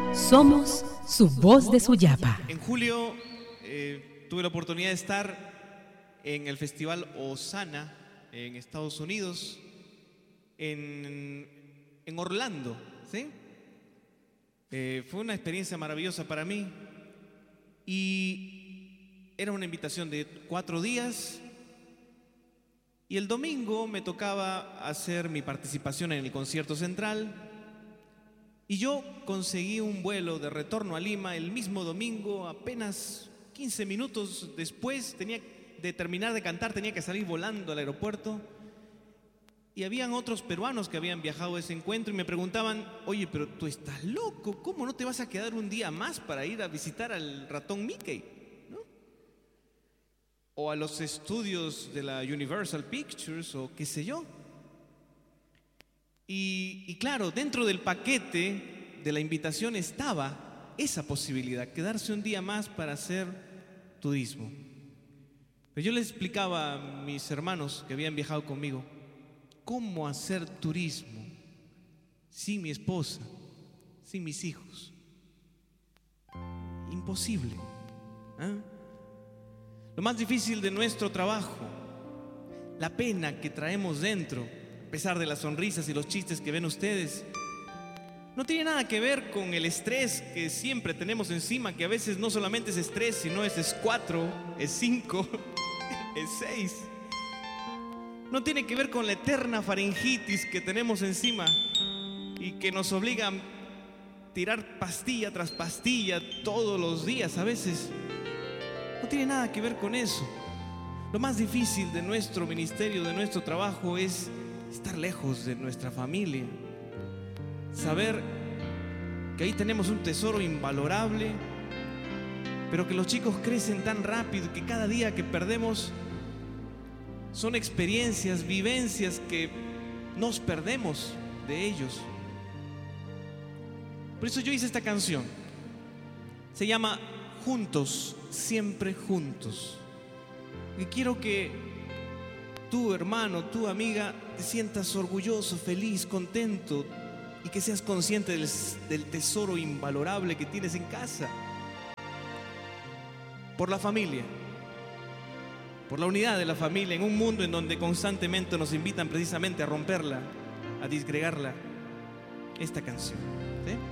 Somos su voz de Suyapa. En julio tuve la oportunidad de estar en el Festival Osana en Estados Unidos, en Orlando, ¿sí? Fue una experiencia maravillosa para mí y era una invitación de 4 días y el domingo me tocaba hacer mi participación en el concierto central y yo conseguí un vuelo de retorno a Lima el mismo domingo. Apenas 15 minutos después de terminar de cantar, tenía que salir volando al aeropuerto. Y habían otros peruanos que habían viajado a ese encuentro y me preguntaban: oye, pero tú estás loco, ¿cómo no te vas a quedar un día más para ir a visitar al ratón Mickey? ¿No? O a los estudios de la Universal Pictures o qué sé yo. Y claro, dentro del paquete de la invitación estaba esa posibilidad, quedarse un día más para hacer turismo. Pero yo les explicaba a mis hermanos que habían viajado conmigo cómo hacer turismo sin mi esposa, sin mis hijos. Imposible. Lo más difícil de nuestro trabajo, la pena que traemos dentro, a pesar de las sonrisas y los chistes que ven ustedes, no tiene nada que ver con el estrés que siempre tenemos encima, que a veces no solamente es estrés, sino es 4, es 5, es 6. No tiene que ver con la eterna faringitis que tenemos encima y que nos obliga a tirar pastilla tras pastilla todos los días a veces. No tiene nada que ver con eso. Lo más difícil de nuestro ministerio, de nuestro trabajo, es estar lejos de nuestra familia. Saber que ahí tenemos un tesoro invalorable, pero que los chicos crecen tan rápido que cada día que perdemos son experiencias, vivencias que nos perdemos de ellos. Por eso yo hice esta canción. Se llama Juntos, siempre juntos. Y quiero que tú, hermano, tú, amiga, te sientas orgulloso, feliz, contento y que seas consciente del tesoro invalorable que tienes en casa. Por la familia, por la unidad de la familia, en un mundo en donde constantemente nos invitan precisamente a romperla, a disgregarla. Esta canción, ¿sí?